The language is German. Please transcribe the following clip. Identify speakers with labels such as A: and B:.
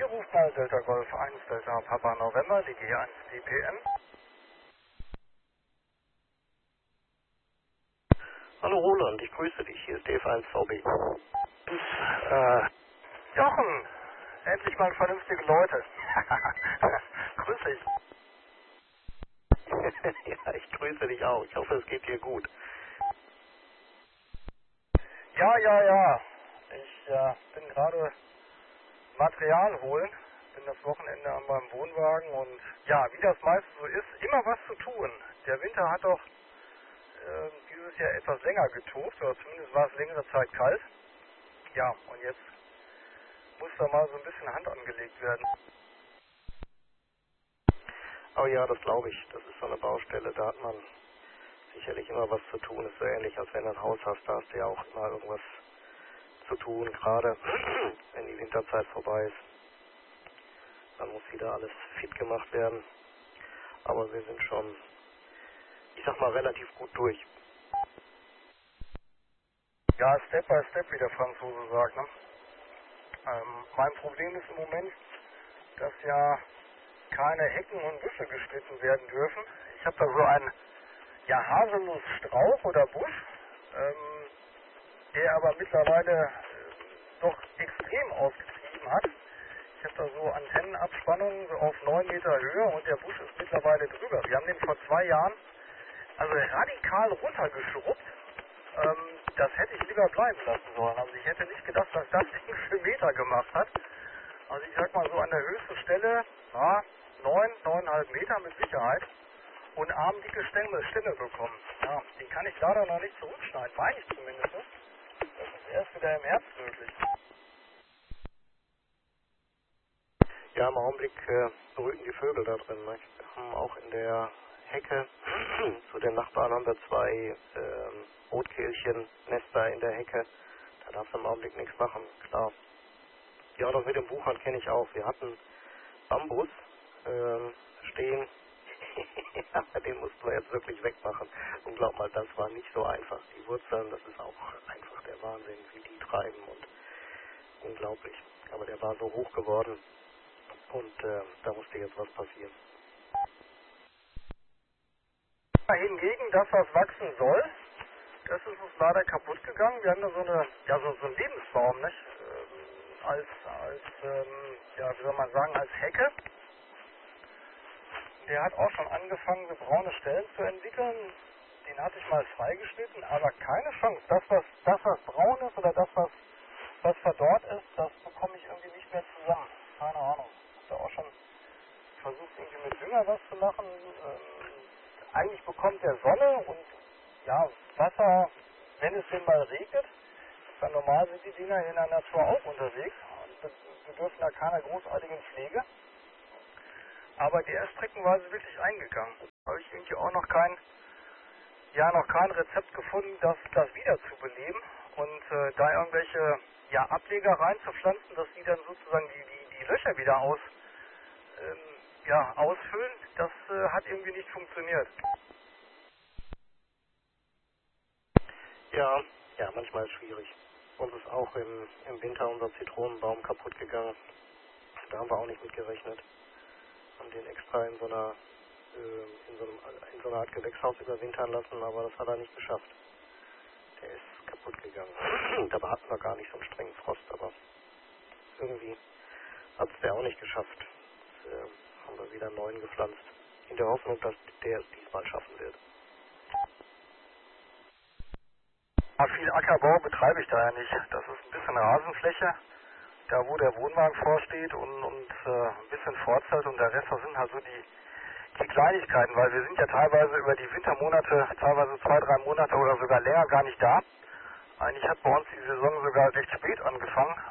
A: Rufmal Delta Golf 1 Delta Papa November, DG 1 DPN.
B: Hallo Roland, ich grüße dich, hier ist DF1VB.
A: Jochen, endlich mal vernünftige Leute. Grüß dich.
B: Ja, ich grüße dich auch, ich hoffe es geht dir gut.
A: Ja. Ich bin gerade Material holen, bin das Wochenende an meinem Wohnwagen und ja, wie das meist so ist, immer was zu tun. Der Winter hat doch dieses Jahr etwas länger getobt, oder zumindest war es längere Zeit kalt. Ja, und jetzt muss da mal so ein bisschen Hand angelegt werden.
B: Oh ja, das glaube ich, das ist so eine Baustelle, da hat man sicherlich immer was zu tun. Ist so ähnlich, als wenn du ein Haus hast, da hast du ja auch immer irgendwas zu tun, gerade wenn die Winterzeit vorbei ist. Dann muss wieder alles fit gemacht werden. Aber wir sind schon, ich sag mal, relativ gut durch.
A: Ja, Step by Step, wie der Franzose sagt, ne? Mein Problem ist im Moment, dass ja keine Hecken und Büsche geschnitten werden dürfen. Ich habe da so einen Haselnussstrauch oder Busch, der aber mittlerweile doch extrem ausgetrieben hat. Ich habe da so Antennenabspannungen so auf 9 Meter Höhe und der Busch ist mittlerweile drüber. Wir haben den vor 2 Jahren also radikal runtergeschrubbt. Das hätte ich lieber bleiben lassen sollen. Also ich hätte nicht gedacht, dass das Ding für Meter gemacht hat. Also ich sag mal so an der höchsten Stelle, 9,5 Meter mit Sicherheit und armdicke Stämme bekommen. Ja, den kann ich leider noch nicht zurückschneiden, meine ich zumindest. Das ist erst wieder im Herbst möglich.
B: Ja, im Augenblick brüten die Vögel da drin. Ne? Wir haben auch in der Hecke, zu den Nachbarn haben wir 2 Rotkehlchen-Nester in der Hecke. Da darfst du im Augenblick nichts machen, klar. Ja, das mit dem Buchern kenne ich auch. Wir hatten Bambus stehen, aber den mussten wir jetzt wirklich wegmachen. Und glaub mal, das war nicht so einfach. Die Wurzeln, das ist auch einfach der Wahnsinn, wie die treiben und unglaublich. Aber der war so hoch geworden und da musste jetzt was passieren.
A: Hingegen, das was wachsen soll, das ist uns leider kaputt gegangen. Wir haben da so einen Lebensbaum, nicht? Wie soll man sagen, als Hecke. Der hat auch schon angefangen, so braune Stellen zu entwickeln. Den hatte ich mal freigeschnitten, aber keine Chance. Das was braun ist oder das, was verdorrt ist, das bekomme ich irgendwie nicht mehr zusammen. Keine Ahnung. Ich habe da auch schon versucht, irgendwie mit Dünger was zu machen. Eigentlich bekommt der Sonne und ja, Wasser, wenn es denn mal regnet. Dann normal sind die Dinger in der Natur auch unterwegs. Und wir dürfen da keine großartigen Pflege. Aber der ist streckenweise wirklich eingegangen. Da habe ich irgendwie auch noch kein Rezept gefunden, das wieder zu beleben. Und da irgendwelche Ableger reinzupflanzen, dass die dann sozusagen die Löcher wieder ausfüllen, das hat irgendwie nicht funktioniert.
B: Ja, manchmal ist es schwierig. Uns ist auch im Winter unser Zitronenbaum kaputt gegangen. Da haben wir auch nicht mit gerechnet. Haben den extra in so einer Art Gewächshaus überwintern lassen, aber das hat er nicht geschafft. Der ist kaputt gegangen. Dabei hatten wir gar nicht so einen strengen Frost, aber irgendwie hat es der auch nicht geschafft. Jetzt haben wir wieder einen neuen gepflanzt. In der Hoffnung, dass der es diesmal schaffen wird.
A: Viel Ackerbau betreibe ich da ja nicht. Das ist ein bisschen Rasenfläche, da wo der Wohnwagen vorsteht und ein bisschen Forstfeld und der Rest, das sind halt so die Kleinigkeiten, weil wir sind ja teilweise über die Wintermonate, teilweise 2, 3 Monate oder sogar länger gar nicht da. Eigentlich hat bei uns die Saison sogar recht spät angefangen.